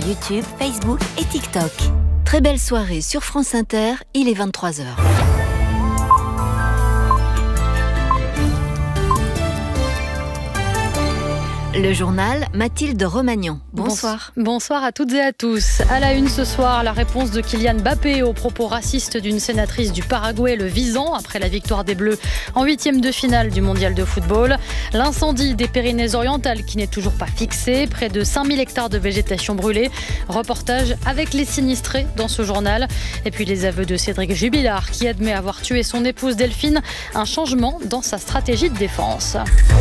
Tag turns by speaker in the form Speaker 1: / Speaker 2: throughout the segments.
Speaker 1: YouTube, Facebook et TikTok. Très belle soirée sur France Inter, il est 23h. Le journal, Mathilde Romagnan. Bonsoir.
Speaker 2: Bonsoir à toutes et à tous. À la une ce soir, la réponse de Kylian Mbappé aux propos racistes d'une sénatrice du Paraguay le visant après la victoire des Bleus en 8e de finale du mondial de football. L'incendie des Pyrénées-Orientales qui n'est toujours pas fixé. Près de 5000 hectares de végétation brûlée. Reportage avec les sinistrés dans ce journal. Et puis les aveux de Cédric Jubilard qui admet avoir tué son épouse Delphine. Un changement dans sa stratégie de défense.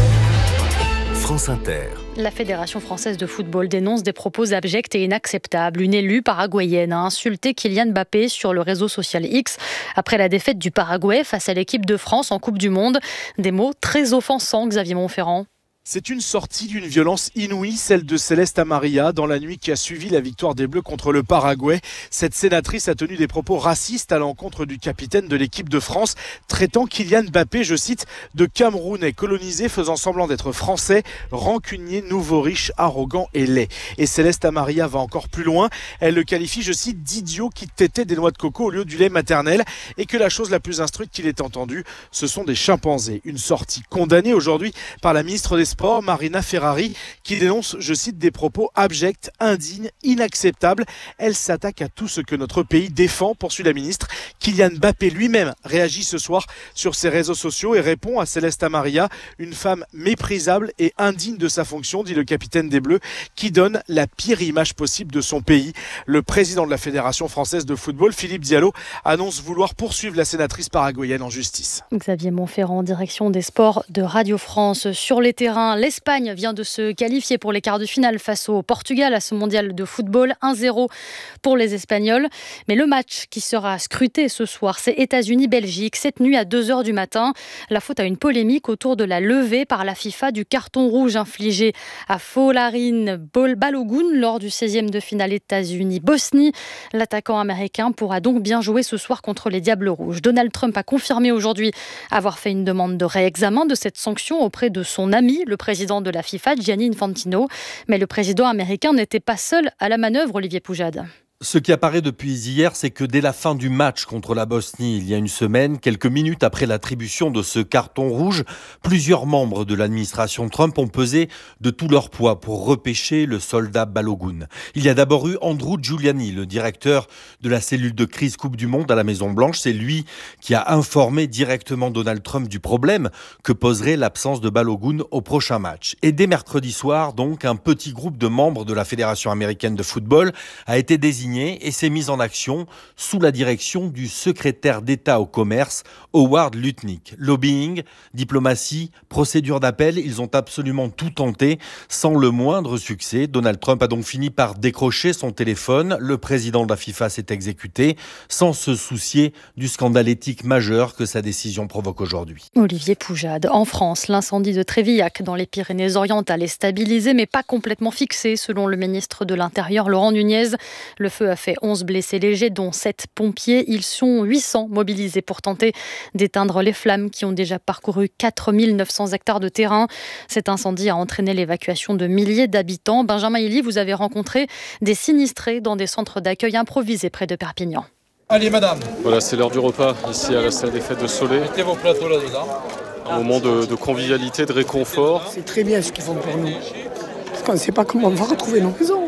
Speaker 3: France Inter.
Speaker 2: La Fédération française de football dénonce des propos abjects et inacceptables. Une élue paraguayenne a insulté Kylian Mbappé sur le réseau social X après la défaite du Paraguay face à l'équipe de France en Coupe du Monde. Des mots très offensants, Xavier Montferrand.
Speaker 4: C'est une sortie d'une violence inouïe, celle de Céleste Amaria, dans la nuit qui a suivi la victoire des Bleus contre le Paraguay. Cette sénatrice a tenu des propos racistes à l'encontre du capitaine de l'équipe de France, traitant Kylian Mbappé, je cite, de Camerounais colonisé, faisant semblant d'être français, rancunier, nouveau riche, arrogant et laid. Et Céleste Amaria va encore plus loin. Elle le qualifie, je cite, d'idiot qui tétait des noix de coco au lieu du lait maternel et que la chose la plus instruite qu'il ait entendue, ce sont des chimpanzés. Une sortie condamnée aujourd'hui par la ministre des Sports, Marina Ferrari, qui dénonce, je cite, des propos abjects, indignes, inacceptables. Elle s'attaque à tout ce que notre pays défend, poursuit la ministre. Kylian Mbappé lui-même réagit ce soir sur ses réseaux sociaux et répond à Céleste Amaria, une femme méprisable et indigne de sa fonction, dit le capitaine des Bleus, qui donne la pire image possible de son pays. Le président de la Fédération française de football, Philippe Diallo, annonce vouloir poursuivre la sénatrice paraguayenne en justice.
Speaker 2: Xavier Montferrand, direction des sports de Radio France. Sur les terrains, l'Espagne vient de se qualifier pour les quarts de finale face au Portugal à ce mondial de football. 1-0 pour les Espagnols. Mais le match qui sera scruté ce soir, c'est États-Unis-Belgique, cette nuit à 2h du matin. La faute à une polémique autour de la levée par la FIFA du carton rouge infligé à Folarin Balogun lors du 16e de finale États-Unis-Bosnie. L'attaquant américain pourra donc bien jouer ce soir contre les Diables Rouges. Donald Trump a confirmé aujourd'hui avoir fait une demande de réexamen de cette sanction auprès de son ami, le président de la FIFA, Gianni Infantino. Mais le président américain n'était pas seul à la manœuvre, Olivier Poujade.
Speaker 5: Ce qui apparaît depuis hier, c'est que dès la fin du match contre la Bosnie, il y a une semaine, quelques minutes après l'attribution de ce carton rouge, plusieurs membres de l'administration Trump ont pesé de tout leur poids pour repêcher le soldat Balogun. Il y a d'abord eu Andrew Giuliani, le directeur de la cellule de crise Coupe du Monde à la Maison-Blanche. C'est lui qui a informé directement Donald Trump du problème que poserait l'absence de Balogun au prochain match. Et dès mercredi soir, donc, un petit groupe de membres de la Fédération américaine de football a été désigné et s'est mise en action sous la direction du secrétaire d'État au commerce, Howard Lutnick. Lobbying, diplomatie, procédure d'appel, ils ont absolument tout tenté sans le moindre succès. Donald Trump a donc fini par décrocher son téléphone. Le président de la FIFA s'est exécuté sans se soucier du scandale éthique majeur que sa décision provoque aujourd'hui.
Speaker 2: Olivier Poujade. En France, l'incendie de Trévillac dans les Pyrénées-Orientales est stabilisé mais pas complètement fixé selon le ministre de l'Intérieur Laurent Nunez. Le feu a fait 11 blessés légers, dont 7 pompiers. Ils sont 800 mobilisés pour tenter d'éteindre les flammes qui ont déjà parcouru 4900 hectares de terrain. Cet incendie a entraîné l'évacuation de milliers d'habitants. Benjamin Hilly, vous avez rencontré des sinistrés dans des centres d'accueil improvisés près de Perpignan.
Speaker 6: Allez madame.
Speaker 7: Voilà, c'est l'heure du repas ici à la salle des fêtes de Soleil.
Speaker 6: Mettez vos plateaux là-dedans.
Speaker 7: Un moment de convivialité, de réconfort.
Speaker 8: C'est très bien ce qu'ils font pour nous. Parce qu'on ne sait pas comment on va retrouver nos maisons.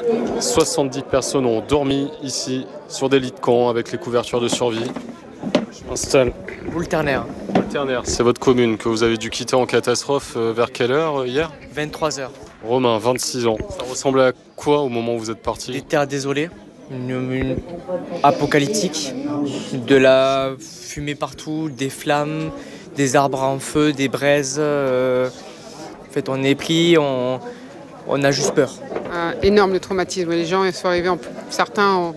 Speaker 7: 70 personnes ont dormi ici sur des lits de camp avec les couvertures de survie. Je m'installe.
Speaker 9: Boule-Ternaire.
Speaker 7: Boule-Ternaire, c'est votre commune que vous avez dû quitter en catastrophe vers quelle heure hier ?
Speaker 9: 23h.
Speaker 7: Romain, 26 ans. Ça ressemblait à quoi au moment où vous êtes parti ?
Speaker 9: Des terres désolées, une apocalyptique, de la fumée partout, des flammes, des arbres en feu, des braises. En fait, on est pris, on a juste peur.
Speaker 10: Énorme le traumatisme. Les gens sont arrivés, certains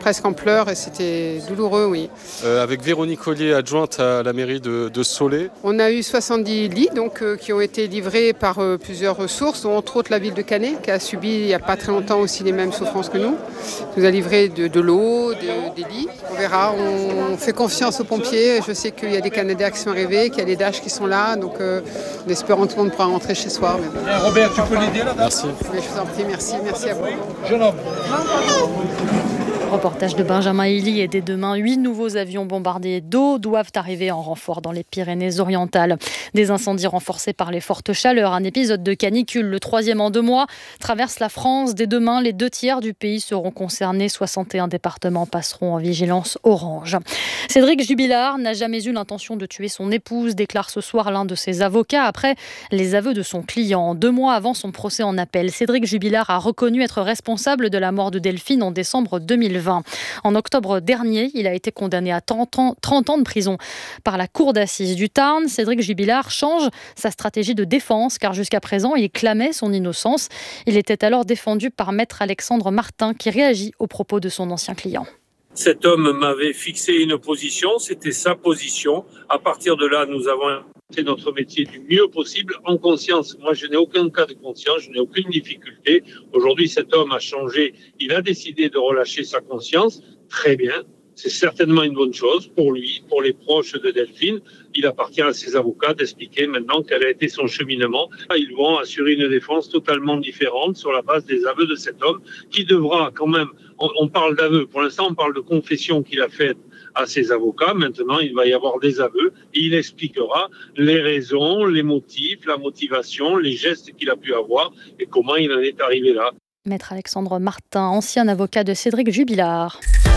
Speaker 8: presque en pleurs et c'était douloureux, oui.
Speaker 7: Avec Véronique Collier, adjointe à la mairie de Soleil.
Speaker 8: On a eu 70 lits qui ont été livrés par plusieurs sources, dont entre autres la ville de Canet, qui a subi il n'y a pas très longtemps aussi les mêmes souffrances que nous. On nous a livré de l'eau, des lits. On verra, on fait confiance aux pompiers. Je sais qu'il y a des Canadiens qui sont arrivés, qu'il y a des DASH qui sont là, donc en espérant que tout le monde pourra rentrer chez soi. Mais...
Speaker 6: Robert, tu peux l'aider là?
Speaker 7: Merci.
Speaker 8: Mais je vous en prie, merci à vous.
Speaker 6: Jeune homme.
Speaker 2: Reportage de Benjamin Hilly et dès demain, 8 nouveaux avions bombardés d'eau doivent arriver en renfort dans les Pyrénées-Orientales. Des incendies renforcés par les fortes chaleurs. Un épisode de canicule, le 3e en 2 mois, traverse la France. Dès demain, les 2/3 du pays seront concernés. 61 départements passeront en vigilance orange. Cédric Jubilard n'a jamais eu l'intention de tuer son épouse, déclare ce soir l'un de ses avocats après les aveux de son client. 2 mois avant son procès en appel, Cédric Jubilard a reconnu être responsable de la mort de Delphine en décembre 2020. En octobre dernier, il a été condamné à 30 ans de prison par la cour d'assises du Tarn. Cédric Jubilard change sa stratégie de défense car jusqu'à présent, il clamait son innocence. Il était alors défendu par maître Alexandre Martin qui réagit aux propos de son ancien client.
Speaker 10: Cet homme m'avait fixé une position, c'était sa position. À partir de là, nous avons fait notre métier du mieux possible, en conscience. Moi, je n'ai aucun cas de conscience, je n'ai aucune difficulté. Aujourd'hui, cet homme a changé, il a décidé de relâcher sa conscience. Très bien, c'est certainement une bonne chose pour lui, pour les proches de Delphine. Il appartient à ses avocats d'expliquer maintenant quel a été son cheminement. Ils vont assurer une défense totalement différente sur la base des aveux de cet homme qui devra quand même, on parle d'aveux, pour l'instant on parle de confession qu'il a faite à ses avocats. Maintenant, il va y avoir des aveux et il expliquera les raisons, les motifs, la motivation, les gestes qu'il a pu avoir et comment il en est arrivé là.
Speaker 2: Maître Alexandre Martin, ancien avocat de Cédric Jubilard.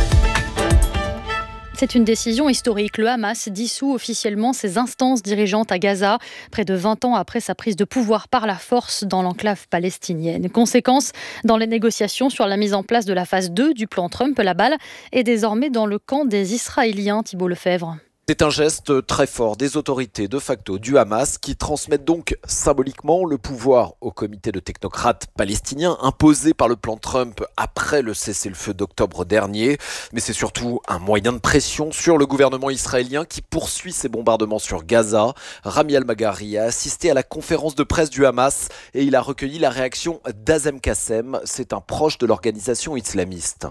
Speaker 2: C'est une décision historique. Le Hamas dissout officiellement ses instances dirigeantes à Gaza, près de 20 ans après sa prise de pouvoir par la force dans l'enclave palestinienne. Conséquence, dans les négociations sur la mise en place de la phase 2 du plan Trump, la balle est désormais dans le camp des Israéliens, Thibault Lefebvre.
Speaker 11: C'est un geste très fort des autorités de facto du Hamas qui transmettent donc symboliquement le pouvoir au comité de technocrates palestiniens imposé par le plan Trump après le cessez-le-feu d'octobre dernier. Mais c'est surtout un moyen de pression sur le gouvernement israélien qui poursuit ses bombardements sur Gaza. Rami Al-Maghari a assisté à la conférence de presse du Hamas et il a recueilli la réaction d'Azem Kassem. C'est un proche de l'organisation islamiste.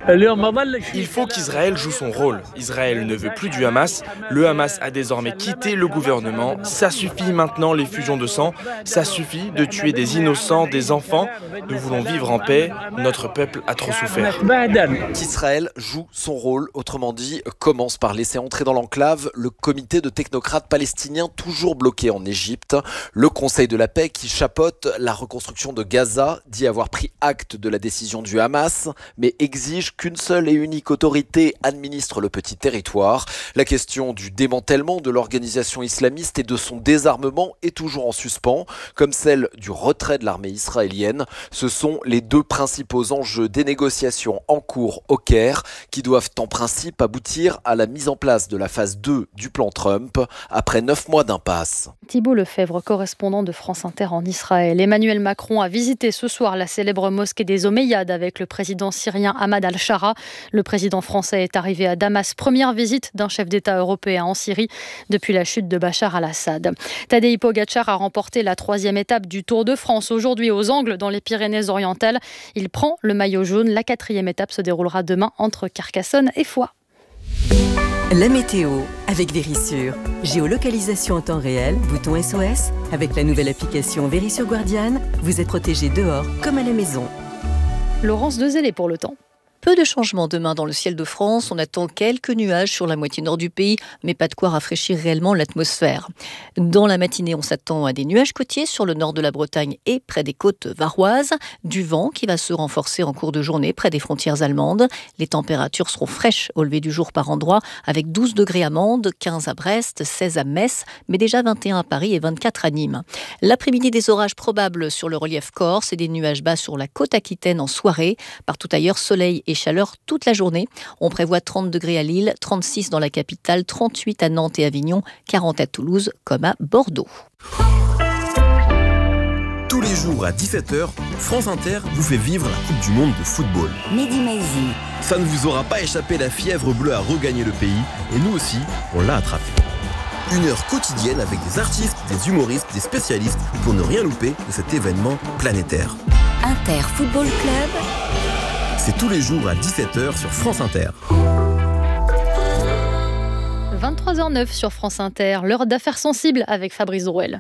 Speaker 12: Il faut qu'Israël joue son rôle. Israël ne veut plus du Hamas. Le Hamas a désormais quitté le gouvernement. Ça suffit maintenant les fusions de sang. Ça suffit de tuer des innocents, des enfants. Nous voulons vivre en paix. Notre peuple a trop souffert.
Speaker 11: Qu'Israël joue son rôle, autrement dit, commence par laisser entrer dans l'enclave le comité de technocrates palestiniens toujours bloqué en Égypte. Le Conseil de la paix qui chapeaute la reconstruction de Gaza dit avoir pris acte de la décision du Hamas, mais exige qu'une seule et unique autorité administre le petit territoire. La question du démantèlement de l'organisation islamiste et de son désarmement est toujours en suspens, comme celle du retrait de l'armée israélienne. Ce sont les 2 principaux enjeux des négociations en cours au Caire, qui doivent en principe aboutir à la mise en place de la phase 2 du plan Trump, après 9 mois d'impasse.
Speaker 2: Thibault Lefebvre, correspondant de France Inter en Israël. Emmanuel Macron a visité ce soir la célèbre mosquée des Omeyyades avec le président syrien Ahmad al-Shara. Le président français est arrivé à Damas, première visite d'un chef d'État européen en Syrie depuis la chute de Bachar al-Assad. Tadej Pogačar a remporté la 3e étape du Tour de France. Aujourd'hui, aux Angles, dans les Pyrénées-Orientales, il prend le maillot jaune. La 4e étape se déroulera demain entre Carcassonne et Foix.
Speaker 13: La météo avec Verisure. Géolocalisation en temps réel, bouton SOS. Avec la nouvelle application Verisure Guardian, vous êtes protégé dehors comme à la maison.
Speaker 2: Laurence Dezellé pour le temps.
Speaker 14: Peu de changements demain dans le ciel de France. On attend quelques nuages sur la moitié nord du pays, mais pas de quoi rafraîchir réellement l'atmosphère. Dans la matinée, on s'attend à des nuages côtiers sur le nord de la Bretagne et près des côtes varoises. Du vent qui va se renforcer en cours de journée près des frontières allemandes. Les températures seront fraîches au lever du jour par endroit, avec 12 degrés à Mende, 15 à Brest, 16 à Metz, mais déjà 21 à Paris et 24 à Nîmes. L'après-midi, des orages probables sur le relief corse et des nuages bas sur la côte aquitaine en soirée. Partout ailleurs, soleil et chaleur toute la journée. On prévoit 30 degrés à Lille, 36 dans la capitale, 38 à Nantes et Avignon, 40 à Toulouse comme à Bordeaux.
Speaker 3: Tous les
Speaker 6: les jours à 17h, France Inter vous fait vivre la Coupe du Monde de football.
Speaker 1: Mehdi Maizi.
Speaker 6: Ça ne vous aura pas échappé, la fièvre bleue a regagné le pays et nous aussi, on l'a attrapé. 1 heure quotidienne avec des artistes, des humoristes, des spécialistes pour ne rien louper de cet événement planétaire.
Speaker 1: Inter Football Club.
Speaker 6: C'est tous les jours à 17h sur France Inter.
Speaker 2: 23h09 sur France Inter, l'heure d'affaires sensibles avec Fabrice Drouel.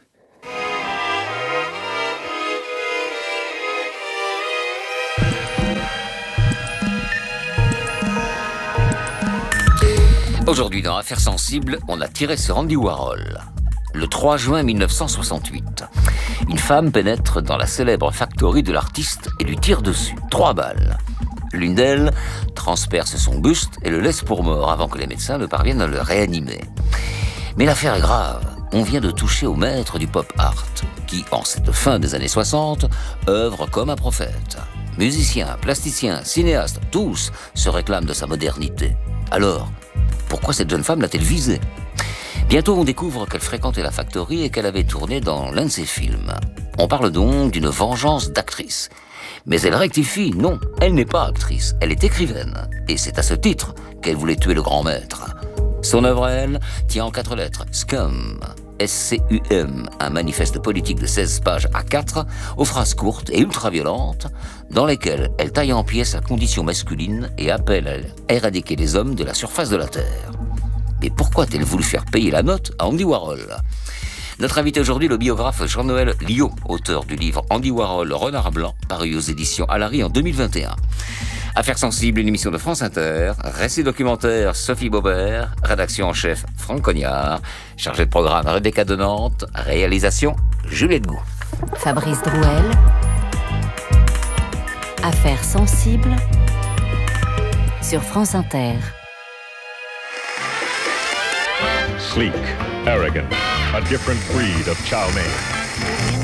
Speaker 15: Aujourd'hui, dans Affaires sensibles, on a tiré sur Andy Warhol. Le 3 juin 1968, une femme pénètre dans la célèbre factory de l'artiste et lui tire dessus 3 balles. L'une d'elles transperce son buste et le laisse pour mort avant que les médecins ne parviennent à le réanimer. Mais l'affaire est grave. On vient de toucher au maître du pop art, qui, en cette fin des années 60, œuvre comme un prophète. Musiciens, plasticiens, cinéastes, tous se réclament de sa modernité. Alors, pourquoi cette jeune femme l'a-t-elle visée ? Bientôt, on découvre qu'elle fréquentait la factory et qu'elle avait tourné dans l'un de ses films. On parle donc d'une vengeance d'actrice. Mais elle rectifie, non, elle n'est pas actrice, elle est écrivaine. Et c'est à ce titre qu'elle voulait tuer le grand maître. Son œuvre, elle, tient en 4 lettres, Scum, S-C-U-M, un manifeste politique de 16 pages A4, aux phrases courtes et ultra-violentes, dans lesquelles elle taille en pièces la condition masculine et appelle à éradiquer les hommes de la surface de la Terre. Mais pourquoi a-t-elle voulu faire payer la note à Andy Warhol ? Notre invité aujourd'hui, le biographe Jean-Noël Liot, auteur du livre Andy Warhol, Renard Blanc, paru aux éditions Alary en 2021. Affaires sensibles, une émission de France Inter, récit documentaire Sophie Baubert, rédaction en chef Franck Cognard, chargé de programme Rebecca de Nantes, réalisation Juliette Gou.
Speaker 1: Fabrice Drouel. Affaires sensibles sur France Inter.
Speaker 16: Sleek, arrogant, a different breed of chow mein.